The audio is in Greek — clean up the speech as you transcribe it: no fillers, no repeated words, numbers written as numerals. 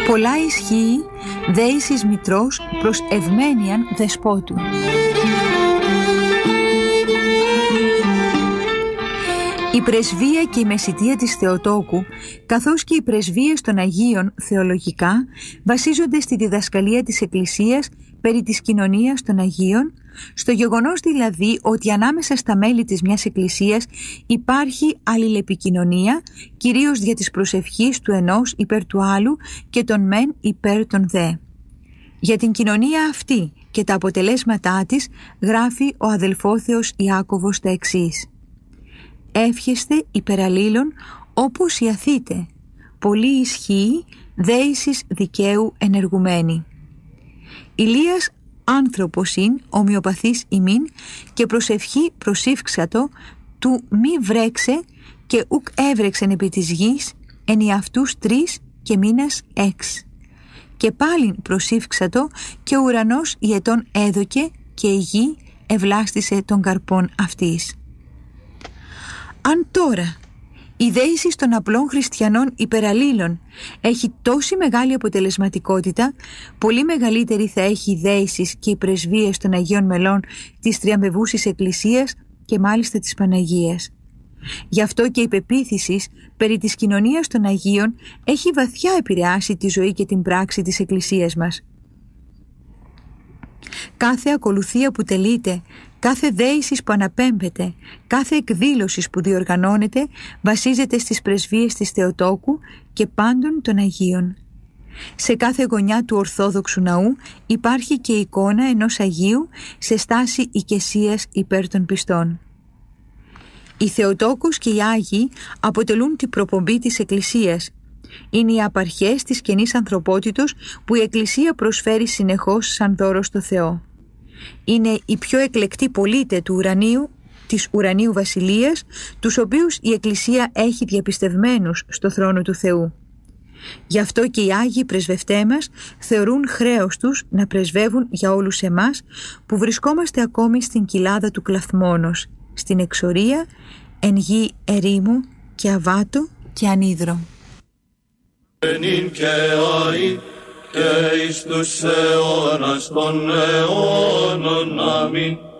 Πολλά ισχύει δέησης μητρός προς ευμένιαν δεσπότου. Η πρεσβεία και η μεσητεία της Θεοτόκου, καθώς και οι πρεσβείες των Αγίων θεολογικά, βασίζονται στη διδασκαλία της Εκκλησίας περί της κοινωνίας των Αγίων, στο γεγονός δηλαδή ότι ανάμεσα στα μέλη της μιας Εκκλησίας υπάρχει αλληλεπικοινωνία, κυρίως δια της προσευχής του ενός υπέρ του άλλου και των μεν υπέρ των δε. Για την κοινωνία αυτή και τα αποτελέσματά της γράφει ο αδελφόθεος Ιάκωβος τα εξής: «Εύχεστε υπεραλλήλων όπως ιαθείτε, πολύ ισχύει δέησης δικαίου ενεργουμένη. Ηλίας άνθρωπος ειν, ομοιοπαθής ημίν, και προσευχή προσήφξατο του μη βρέξε και ουκ έβρεξεν επί της γης εν ιαυτούς 3 και μήνας 6. Και πάλιν προσήφξατο και ο ουρανός ιετών έδωκε και η γη ευλάστησε των καρπών αυτής». Αν τώρα η δέηση των απλών χριστιανών υπεραλλήλων έχει τόση μεγάλη αποτελεσματικότητα, πολύ μεγαλύτερη θα έχει η δέηση και οι πρεσβείες των Αγίων Μελών της Τριαμβευούσης Εκκλησίας και μάλιστα της Παναγίας. Γι' αυτό και η πεποίθηση περί της κοινωνίας των Αγίων έχει βαθιά επηρεάσει τη ζωή και την πράξη της Εκκλησίας μας. Κάθε ακολουθία που τελείται, κάθε δέησης που αναπέμπεται, κάθε εκδήλωσης που διοργανώνεται βασίζεται στις πρεσβείες της Θεοτόκου και πάντων των Αγίων. Σε κάθε γωνιά του Ορθόδοξου ναού υπάρχει και εικόνα ενός Αγίου σε στάση οικεσίας υπέρ των πιστών. Οι Θεοτόκους και οι Άγιοι αποτελούν την προπομπή της Εκκλησίας. Είναι οι απαρχές της καινής ανθρωπότητος που η Εκκλησία προσφέρει συνεχώς σαν δώρο στο Θεό. Είναι οι πιο εκλεκτοί πολίτες του ουρανίου, της ουρανίου βασιλείας, τους οποίους η Εκκλησία έχει διαπιστευμένους στο θρόνο του Θεού. Γι' αυτό και οι Άγιοι πρεσβευτές μας θεωρούν χρέος τους να πρεσβεύουν για όλους εμάς που βρισκόμαστε ακόμη στην κοιλάδα του κλαθμόνος, στην εξορία, εν γη ερήμου και αβάτο και ανίδρο. Ενήν και αεί και εις τους αιώνας των αιώνων. Αμήν.